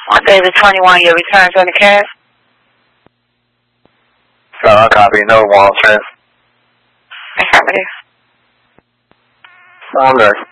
David 21, your returns on the cash? Copy, no wall, sir. Affirmative. I'm there.